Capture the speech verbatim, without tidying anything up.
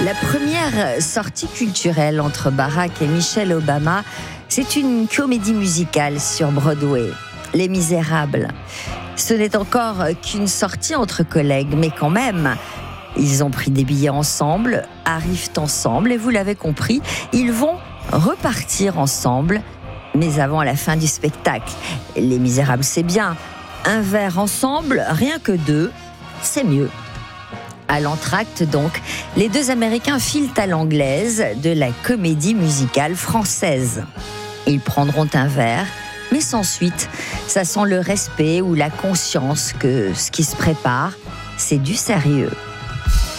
La première sortie culturelle entre Barack et Michelle Obama, c'est une comédie musicale sur Broadway, Les Misérables. Ce n'est encore qu'une sortie entre collègues, mais quand même, ils ont pris des billets ensemble, arrivent ensemble, et vous l'avez compris, ils vont repartir ensemble, mais avant la fin du spectacle. Les Misérables, c'est bien. Un verre ensemble, rien que deux, c'est mieux. À l'entracte, donc, les deux Américains filent à l'anglaise de la comédie musicale française. Ils prendront un verre, mais sans suite. Ça sent le respect ou la conscience que ce qui se prépare, c'est du sérieux.